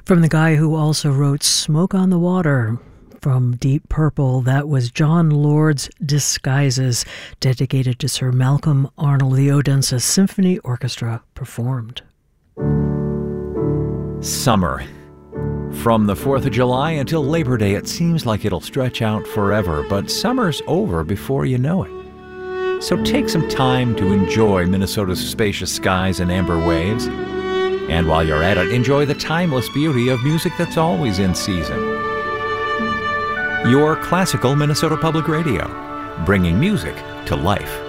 From the guy who also wrote Smoke on the Water from Deep Purple, that was John Lord's Disguises, dedicated to Sir Malcolm Arnold. The Odense Symphony Orchestra performed. Summer. From the 4th of July until Labor Day, it seems like it'll stretch out forever, but summer's over before you know it. So take some time to enjoy Minnesota's spacious skies and amber waves. And while you're at it, enjoy the timeless beauty of music that's always in season. Your classical Minnesota Public Radio, bringing music to life.